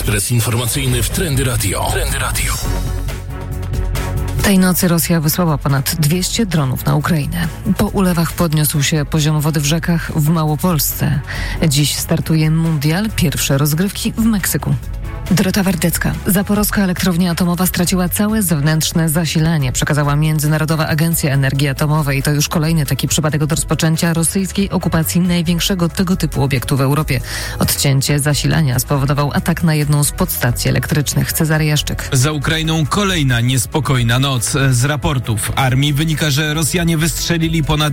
Ekspres informacyjny w Trendy Radio. Tej nocy Rosja wysłała ponad 200 dronów na Ukrainę. Po ulewach podniósł się poziom wody w rzekach w Małopolsce. Dziś startuje mundial, pierwsze rozgrywki w Meksyku. Dorota Wardecka. Zaporowska elektrownia atomowa straciła całe zewnętrzne zasilanie, przekazała Międzynarodowa Agencja Energii Atomowej. To już kolejny taki przypadek od rozpoczęcia rosyjskiej okupacji największego tego typu obiektu w Europie. Odcięcie zasilania spowodował atak na jedną z podstacji elektrycznych. Cezary Jaszczyk. Za Ukrainą kolejna niespokojna noc. Z raportów armii wynika, że Rosjanie wystrzelili ponad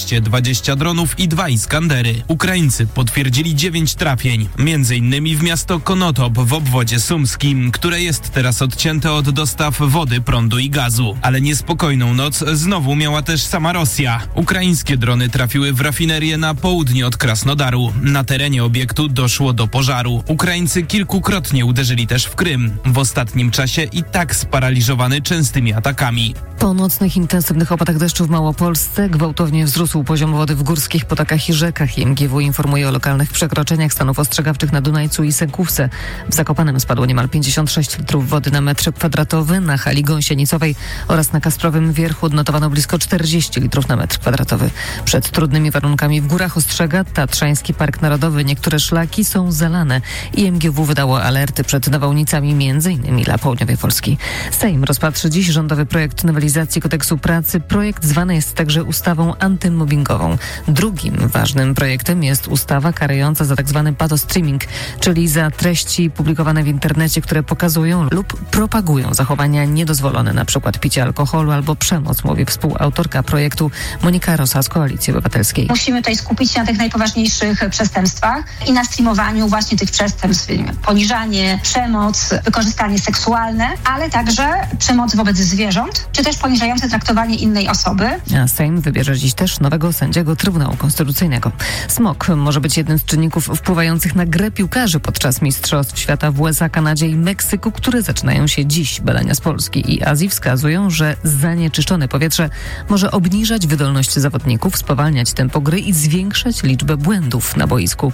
220 dronów i 2 Iskandery. Ukraińcy potwierdzili 9 trafień, m.in. w miasto Konotop w obwodzie sumskim, które jest teraz odcięte od dostaw wody, prądu i gazu. Ale niespokojną noc znowu miała też sama Rosja. Ukraińskie drony trafiły w rafinerię na południe od Krasnodaru. Na terenie obiektu doszło do pożaru. Ukraińcy kilkukrotnie uderzyli też w Krym. W ostatnim czasie i tak sparaliżowany częstymi atakami. Po nocnych intensywnych opadach deszczu w Małopolsce gwałtownie wzrósł poziom wody w górskich potokach i rzekach. IMGW informuje o lokalnych przekroczeniach stanów ostrzegawczych na Dunajcu i Sękówce. W Zakopanem spadło niemal 56 litrów wody na metr kwadratowy, na hali Gąsienicowej oraz na Kasprowym Wierchu odnotowano blisko 40 litrów na metr kwadratowy. Przed trudnymi warunkami w górach ostrzega Tatrzański Park Narodowy. Niektóre szlaki są zalane. IMGW wydało alerty przed nawałnicami m.in. dla południowej Polski. Sejm rozpatrzy dziś rządowy projekt nowelizacji Kodeksu Pracy. Projekt zwany jest także ustawą antymobbingową. Drugim ważnym projektem jest ustawa karająca za tzw. patostreaming, czyli za treści publikowane w internecie, które pokazują lub propagują zachowania niedozwolone, np. picie alkoholu albo przemoc, mówi współautorka projektu Monika Rosa z Koalicji Obywatelskiej. Musimy tutaj skupić się na tych najpoważniejszych przestępstwach i na streamowaniu właśnie tych przestępstw. Poniżanie, przemoc, wykorzystanie seksualne, ale także przemoc wobec zwierząt, czy też poniżające traktowanie innej osoby. A Sejm wybierze dziś też nowego sędziego Trybunału Konstytucyjnego. Smog może być jednym z czynników wpływających na grę piłkarzy podczas Mistrzostw Świata w USA, Kanadzie i Meksyku, które zaczynają się dziś. Badania z Polski i Azji wskazują, że zanieczyszczone powietrze może obniżać wydolność zawodników, spowalniać tempo gry i zwiększać liczbę błędów na boisku.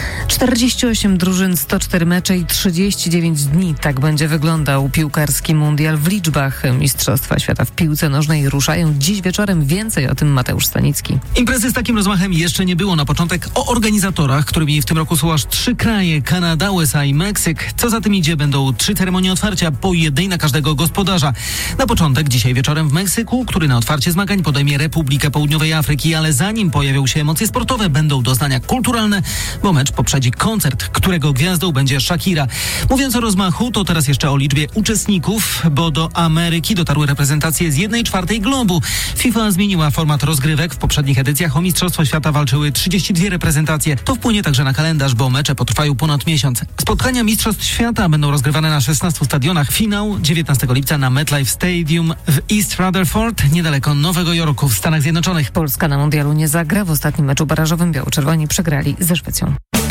48 drużyn, 104 mecze i 39 dni. Tak będzie wyglądał piłkarski mundial w liczbach. Mistrzostwa Świata w piłce nożnej ruszają dziś wieczorem. Więcej o tym Mateusz Stanicki. Imprezy z takim rozmachem jeszcze nie było. Na początek o organizatorach, którymi w tym roku są aż 3 kraje: Kanada, USA i Meksyk. Co za tym idzie, będą 3 ceremonie otwarcia, po jednej na każdego gospodarza. Na początek dzisiaj wieczorem w Meksyku, który na otwarcie zmagań podejmie Republikę Południowej Afryki, ale zanim pojawią się emocje sportowe, będą doznania kulturalne, bo mecz poprzedzi koncert, którego gwiazdą będzie Shakira. Mówiąc o rozmachu, to teraz jeszcze o liczbie uczestników, bo do Ameryki dotarły reprezentacje z 1/4 globu. FIFA zmieniła format rozgrywek. W poprzednich edycjach o Mistrzostwo Świata walczyły 32 reprezentacje. To wpłynie także na kalendarz, bo mecze potrwają ponad miesiąc. Spotkania Mistrzostw Świata będą rozgrywane na 16 stadionach. Finał 19 lipca na MetLife Stadium w East Rutherford, niedaleko Nowego Jorku w Stanach Zjednoczonych. Polska na mundialu nie zagra. W ostatnim meczu barażowym biało-czerwoni przegrali ze Szwecją.